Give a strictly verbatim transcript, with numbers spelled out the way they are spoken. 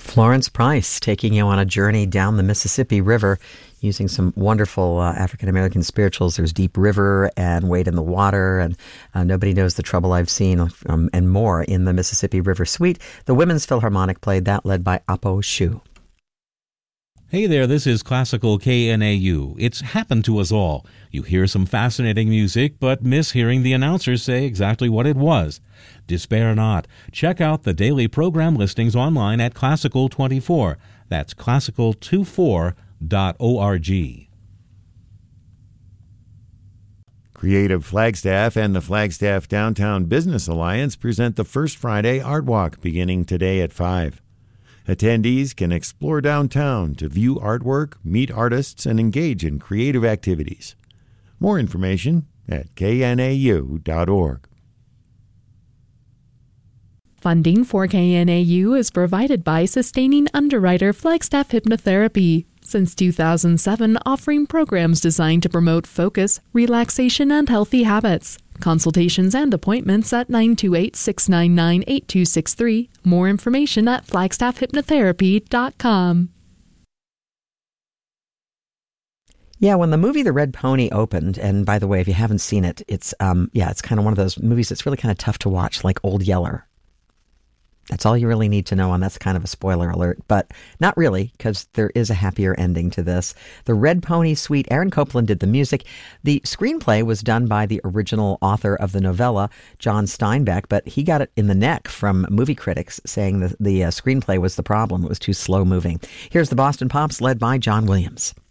Florence Price taking you on a journey down the Mississippi River using some wonderful uh, African-American spirituals. There's Deep River and Wade in the Water and uh, Nobody Knows the Trouble I've Seen um, and more in the Mississippi River Suite. The Women's Philharmonic played that, led by Apo Shu. Hey there, this is Classical K N A U. It's happened to us all. You hear some fascinating music, but miss hearing the announcers say exactly what it was. Despair not. Check out the daily program listings online at Classical twenty-four. That's classical twenty-four dot org. Creative Flagstaff and the Flagstaff Downtown Business Alliance present the First Friday Art Walk beginning today at five. Attendees can explore downtown to view artwork, meet artists, and engage in creative activities. More information at K N A U dot org. Funding for K N A U is provided by Sustaining Underwriter Flagstaff Hypnotherapy. Since two thousand seven, offering programs designed to promote focus, relaxation, and healthy habits. Consultations and appointments at nine two eight, six nine nine, eight two six three. More information at flagstaff hypnotherapy dot com. Yeah, when the movie The Red Pony opened, and by the way, if you haven't seen it, it's um yeah, it's kind of one of those movies that's really kind of tough to watch, like Old Yeller. That's all you really need to know, and that's kind of a spoiler alert, but not really, because there is a happier ending to this. The Red Pony Suite, Aaron Copland did the music. The screenplay was done by the original author of the novella, John Steinbeck, but he got it in the neck from movie critics, saying that the uh, screenplay was the problem. It was too slow moving. Here's the Boston Pops, led by John Williams.